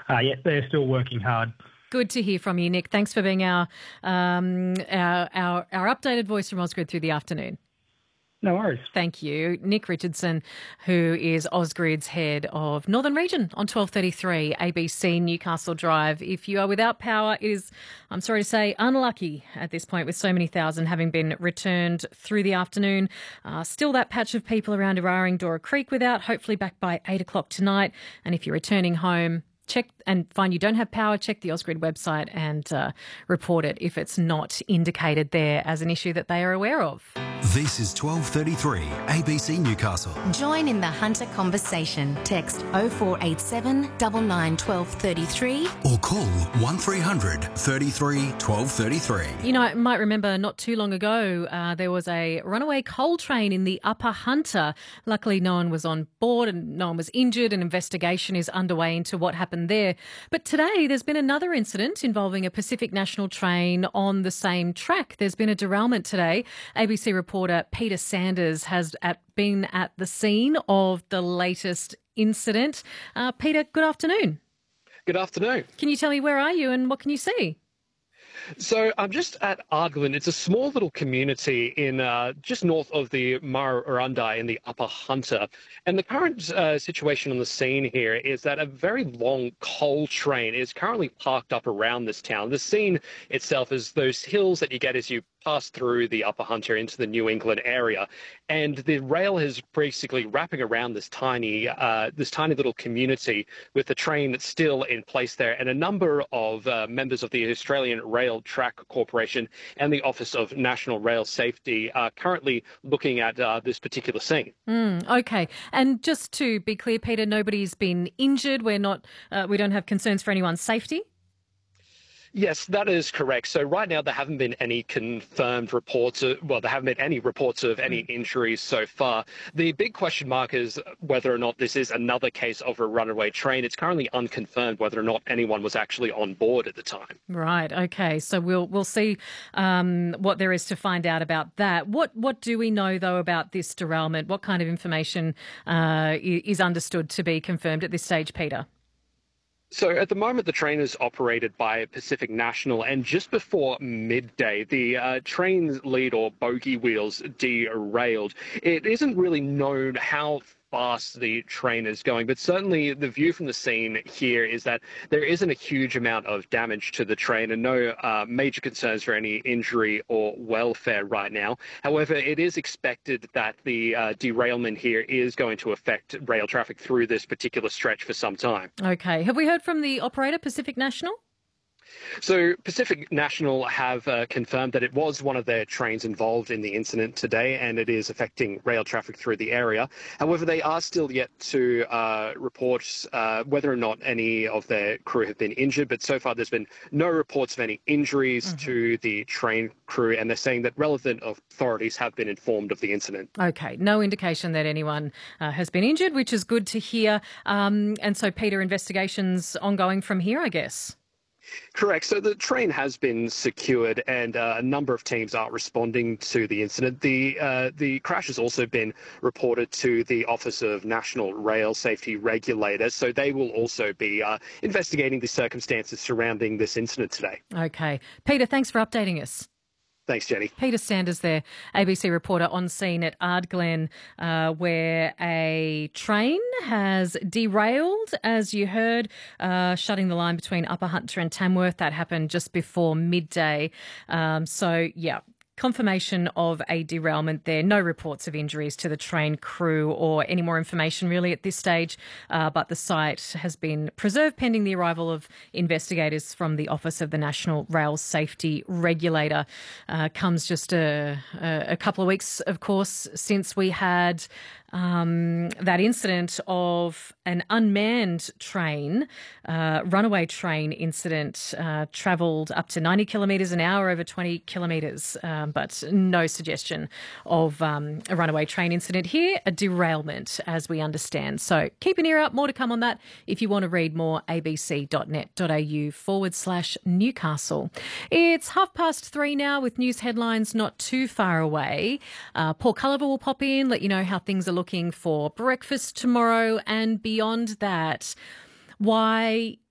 Yeah, they're still working hard. Good to hear from you, Nick. Thanks for being our updated voice from Ausgrid through the afternoon. No worries. Thank you. Nick Richardson, who is Ausgrid's head of Northern Region on 1233 ABC Newcastle Drive. If you are without power, it is, I'm sorry to say, unlucky at this point with so many thousand having been returned through the afternoon. Still that patch of people around Eraring Dora Creek without, hopefully back by 8 o'clock tonight. And if you're returning home, check and find you don't have power, check the Ausgrid website and report it if it's not indicated there as an issue that they are aware of. This is 1233 ABC Newcastle. Join in the Hunter conversation. Text 0487 99 1233 Or call 1300 33 1233. You know, you might remember not too long ago there was a runaway coal train in the Upper Hunter. Luckily, no one was on board and no one was injured. An investigation is underway into what happened there. But today there's been another incident involving a Pacific National train on the same track. There's been a derailment today. ABC reporter Peter Sanders has been at the scene of the latest incident. Peter, good afternoon. Good afternoon. Can you tell me where are you and what can you see? So I'm just at Ardglen. It's a small little community in just north of the Murrurundi in the Upper Hunter. And the current situation on the scene here is that a very long coal train is currently parked up around this town. The scene itself is those hills that you get as you pass through the Upper Hunter into the New England area. And the rail is basically wrapping around this tiny little community with the train that's still in place there. And a number of members of the Australian Rail Track Corporation and the Office of National Rail Safety are currently looking at this particular scene. Okay. And just to be clear, Peter, nobody's been injured. We don't have concerns for anyone's safety? Yes, that is correct. So right now there haven't been any confirmed reports. There haven't been any reports of any injuries so far. The big question mark is whether or not this is another case of a runaway train. It's currently unconfirmed whether or not anyone was actually on board at the time. Right. Okay. So we'll see what there is to find out about that. What do we know though about this derailment? What kind of information is understood to be confirmed at this stage, Peter? So at the moment, the train is operated by Pacific National, and just before midday, the train's lead or bogie wheels derailed. It isn't really known how fast the train is going, but certainly the view from the scene here is that there isn't a huge amount of damage to the train and no major concerns for any injury or welfare right now. However, it is expected that the derailment here is going to affect rail traffic through this particular stretch for some time. Okay. Have we heard from the operator, Pacific National? So Pacific National have confirmed that it was one of their trains involved in the incident today, and it is affecting rail traffic through the area. However, they are still yet to report whether or not any of their crew have been injured, but so far there's been no reports of any injuries to the train crew, and they're saying that relevant authorities have been informed of the incident. Okay, no indication that anyone has been injured, which is good to hear. And so, Peter, investigations ongoing from here, I guess? Correct. So the train has been secured and a number of teams are responding to the incident. The crash has also been reported to the Office of National Rail Safety Regulator, so they will also be investigating the circumstances surrounding this incident today. Okay. Peter, thanks for updating us. Thanks, Jenny. Peter Sanders there, ABC reporter on scene at Ardglen, where a train has derailed, as you heard, shutting the line between Upper Hunter and Tamworth. That happened just before midday. Confirmation of a derailment there. No reports of injuries to the train crew or any more information really at this stage, but the site has been preserved pending the arrival of investigators from the Office of the National Rail Safety Regulator. Comes just a couple of weeks, of course, since we had that incident of an unmanned train, runaway train incident, travelled up to 90 kilometres an hour over 20 kilometres, but no suggestion of a runaway train incident here, a derailment as we understand. So keep an ear out, more to come on that. If you want to read more, abc.net.au/Newcastle. It's 3:30 now with news headlines not too far away. Paul Culliver will pop in, let you know how things are looking for breakfast tomorrow, and beyond that, why